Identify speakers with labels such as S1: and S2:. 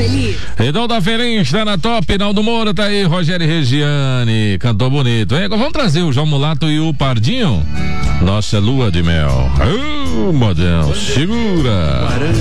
S1: feliz.
S2: Então tá feliz, tá na top, Naldo Moura, tá aí, Rogério Regiane, cantou bonito, hein? Vamos trazer o João Mulato e o Pardinho? Nossa lua de mel. Modão, segura.